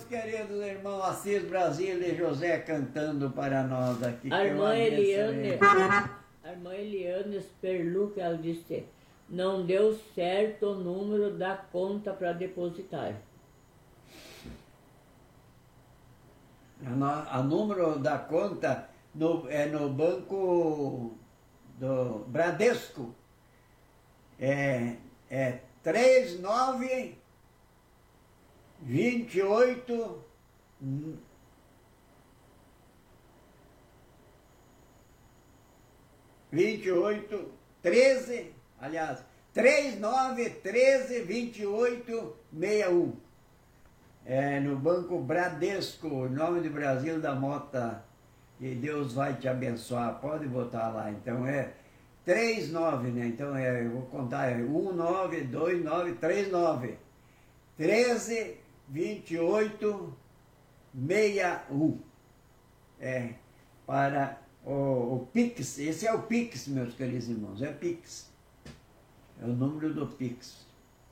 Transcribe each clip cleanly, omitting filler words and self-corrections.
queridos irmãos Assis Brasília e José cantando para nós aqui. A irmã Eliane Sperluc, ela disse, não deu certo o número da conta para depositar. O número da conta é no banco do Bradesco. É 39 28 13, aliás, 39 13 28 61. É no Banco Bradesco, em nome do Brasil da Mota. E Deus vai te abençoar. Pode botar lá. Então é 39, né? Então eu vou contar, 192939 13 28 61. Para o Pix. Esse é o Pix, meus queridos irmãos. É Pix. É o número do Pix.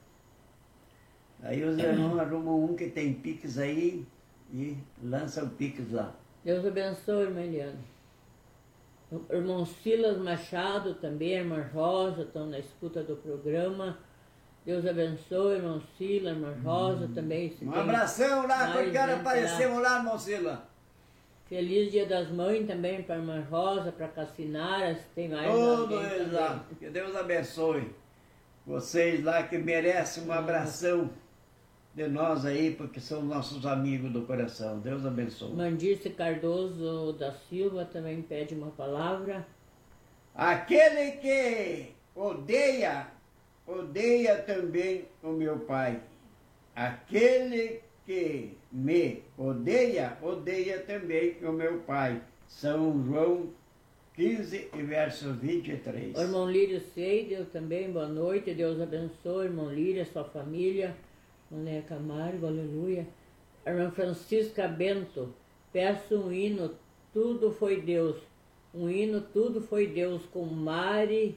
Aí os irmãos arrumam um que tem Pix aí e lança o Pix lá. Deus abençoe, irmã Eliane. O irmão Silas Machado também, a irmã Rosa, estão na escuta do programa. Deus abençoe, irmão Silas, irmã Rosa também. Um abração lá, porque quero aparecemos lá, irmão Silas. Feliz Dia das Mães também para a irmã Rosa, para Cassinara, se tem mais todos eles lá. Que Deus abençoe vocês lá que merecem um abração de nós aí, porque são nossos amigos do coração. Deus abençoe. Mandice Cardoso da Silva também pede uma palavra. Aquele que odeia também o meu Pai. Aquele que me odeia também o meu Pai. São João 15 e verso 23. O irmão Lírio Seidel também, boa noite. Deus abençoe, irmão Lírio, sua família. Mané Camargo, aleluia. A irmã Francisca Bento, peço um hino, tudo foi Deus. Um hino, tudo foi Deus, com Mari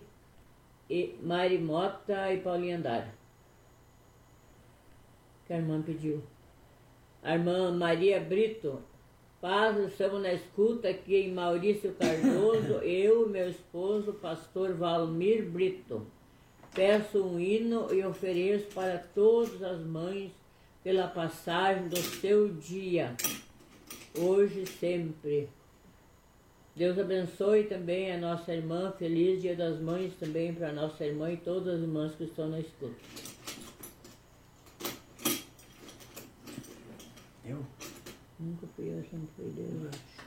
Mota e Paulinha Andara. Que a irmã pediu. A irmã Maria Brito, paz, estamos na escuta aqui em Maurício Cardoso, eu e meu esposo, pastor Valmir Brito. Peço um hino e ofereço para todas as mães pela passagem do seu dia, hoje e sempre. Deus abençoe também a nossa irmã, feliz Dia das Mães também para a nossa irmã e todas as irmãs que estão na escuta. Eu? Nunca fui eu, sempre foi Deus.